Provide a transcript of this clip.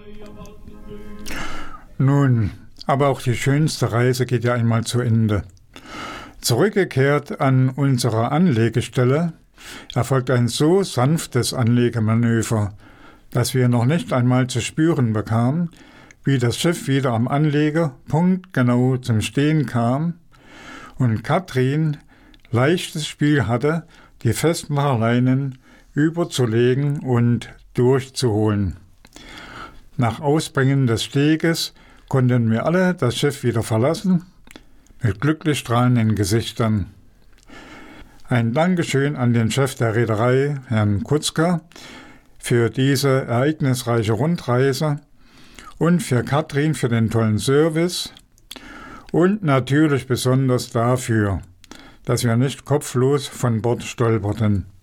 Nun, aber auch die schönste Reise geht ja einmal zu Ende. Zurückgekehrt an unsere Anlegestelle erfolgt ein so sanftes Anlegemanöver, dass wir noch nicht einmal zu spüren bekamen, wie das Schiff wieder am Anlegepunkt genau zum Stehen kam und Katrin leichtes Spiel hatte, die Festmacherleinen überzulegen und durchzuholen. Nach Ausbringen des Steges konnten wir alle das Schiff wieder verlassen, mit glücklich strahlenden Gesichtern. Ein Dankeschön an den Chef der Reederei, Herrn Kutzka, für diese ereignisreiche Rundreise und für Katrin für den tollen Service und natürlich besonders dafür, dass wir nicht kopflos von Bord stolperten.